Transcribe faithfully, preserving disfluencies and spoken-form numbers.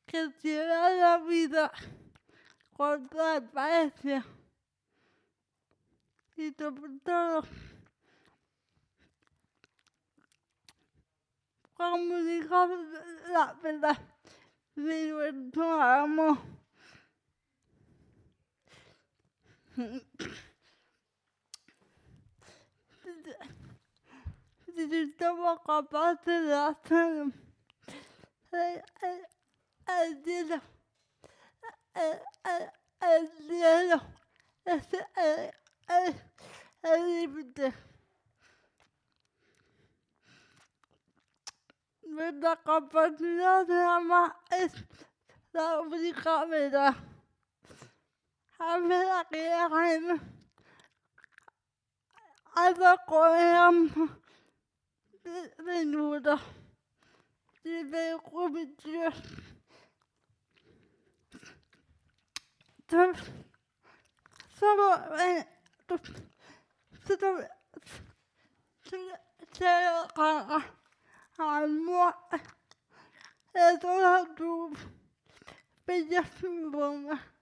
que tiene la vida con transparencia y sobre todo comunicar la verdad de nuestro amor. Si somos capaces de hacerlo, el, el, el cielo, el, el, el cielo es el, el, el límite. Nuestra capacidad de amar es la única verdad. La verdad que déjame algo con el amor desnudo, sin prejuicios. Solo, solo, eh, solo, solo, solo, amor, de toda tu bella figura.